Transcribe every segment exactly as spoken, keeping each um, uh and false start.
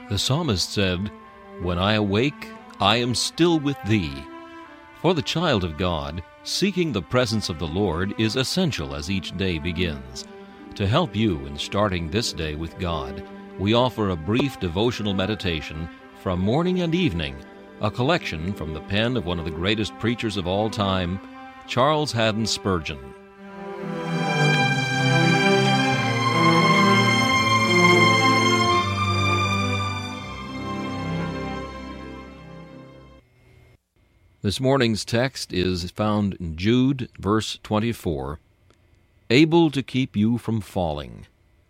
The psalmist said, "When I awake, I am still with thee." For the child of God, seeking the presence of the Lord is essential as each day begins. To help you in starting this day with God, we offer a brief devotional meditation from morning and evening, a collection from the pen of one of the greatest preachers of all time, Charles Haddon Spurgeon. This morning's text is found in Jude, verse twenty-four, "Able to keep you from falling."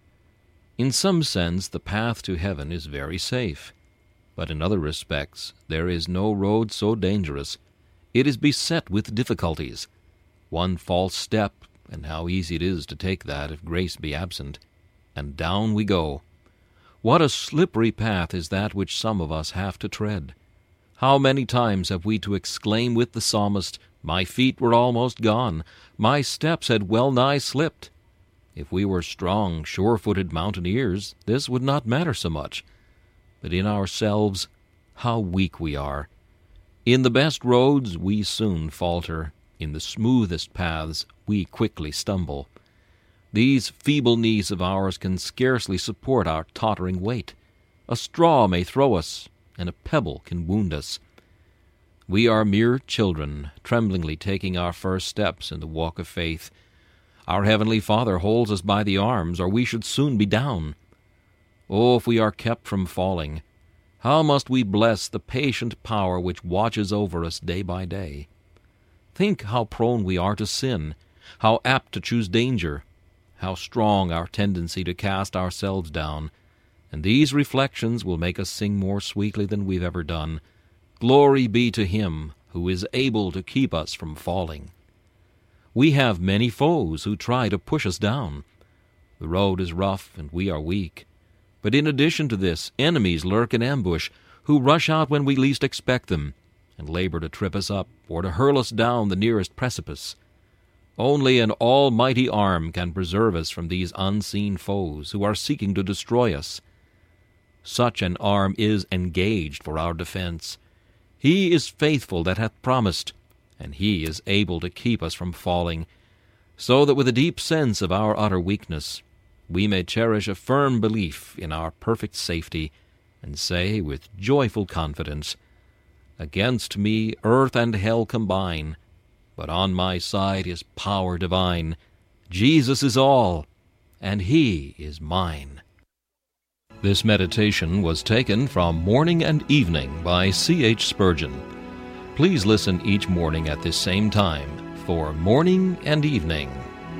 In some sense, the path to heaven is very safe, but in other respects, there is no road so dangerous. It is beset with difficulties. One false step, and how easy it is to take that if grace be absent, and down we go. What a slippery path is that which some of us have to tread. How many times have we to exclaim with the psalmist, "My feet were almost gone, my steps had well nigh slipped." If we were strong, sure-footed mountaineers, this would not matter so much. But in ourselves, how weak we are. In the best roads we soon falter, in the smoothest paths we quickly stumble. These feeble knees of ours can scarcely support our tottering weight. A straw may throw us, and a pebble can wound us. We are mere children, tremblingly taking our first steps in the walk of faith. Our Heavenly Father holds us by the arms, or we should soon be down. Oh, if we are kept from falling, how must we bless the patient power which watches over us day by day. Think how prone we are to sin, how apt to choose danger, how strong our tendency to cast ourselves down. And these reflections will make us sing more sweetly than we've ever done. Glory be to Him who is able to keep us from falling. We have many foes who try to push us down. The road is rough and we are weak. But in addition to this, enemies lurk in ambush, who rush out when we least expect them, and labor to trip us up or to hurl us down the nearest precipice. Only an almighty arm can preserve us from these unseen foes who are seeking to destroy us. Such an arm is engaged for our defense. He is faithful that hath promised, and He is able to keep us from falling, so that with a deep sense of our utter weakness, we may cherish a firm belief in our perfect safety, and say with joyful confidence, "Against me earth and hell combine, but on my side is power divine. Jesus is all, and He is mine." This meditation was taken from Morning and Evening by C H Spurgeon. Please listen each morning at this same time for Morning and Evening.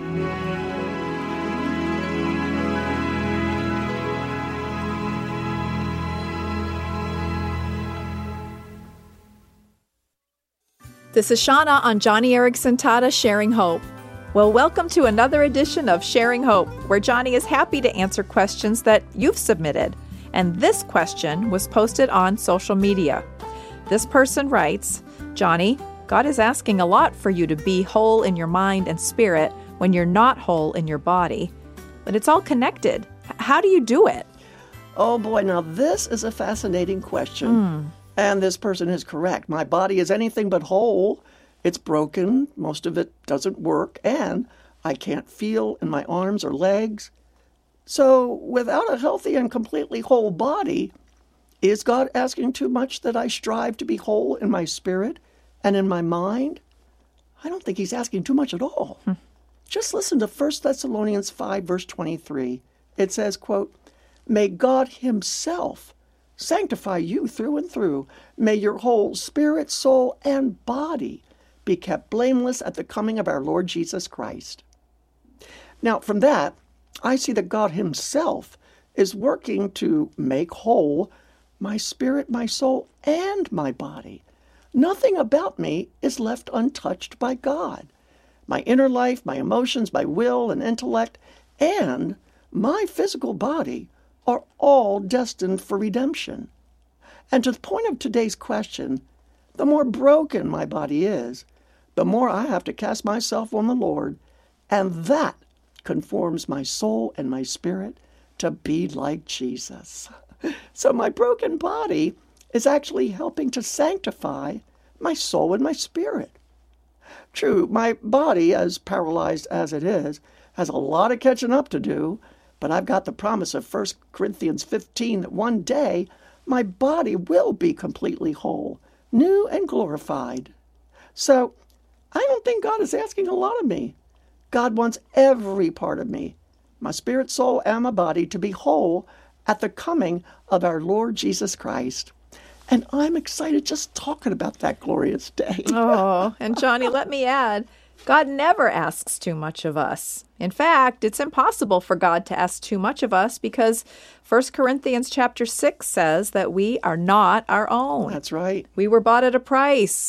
This is Shauna on Johnny Erickson Tata Sharing Hope. Well, welcome to another edition of Sharing Hope, where Johnny is happy to answer questions that you've submitted. And this question was posted on social media. This person writes, "Johnny, God is asking a lot for you to be whole in your mind and spirit when you're not whole in your body. But it's all connected. How do you do it?" Oh boy, now this is a fascinating question. Mm. And this person is correct. My body is anything but whole. It's broken. Most of it doesn't work. And I can't feel in my arms or legs. So without a healthy and completely whole body, is God asking too much that I strive to be whole in my spirit and in my mind? I don't think He's asking too much at all. Hmm. Just listen to First Thessalonians five, verse twenty-three. It says, quote, "May God Himself sanctify you through and through. May your whole spirit, soul, and body be kept blameless at the coming of our Lord Jesus Christ." Now, from that, I see that God Himself is working to make whole my spirit, my soul, and my body. Nothing about me is left untouched by God. My inner life, my emotions, my will and intellect, and my physical body are all destined for redemption. And to the point of today's question, the more broken my body is, the more I have to cast myself on the Lord, and that conforms my soul and my spirit to be like Jesus. So my broken body is actually helping to sanctify my soul and my spirit. True, my body, as paralyzed as it is, has a lot of catching up to do, but I've got the promise of First Corinthians fifteen that one day my body will be completely whole, new and glorified. So I don't think God is asking a lot of me. God wants every part of me, my spirit, soul, and my body, to be whole at the coming of our Lord Jesus Christ. And I'm excited just talking about that glorious day. Oh, and Johnny, let me add, God never asks too much of us. In fact, it's impossible for God to ask too much of us because First Corinthians chapter six says that we are not our own. That's right. We were bought at a price.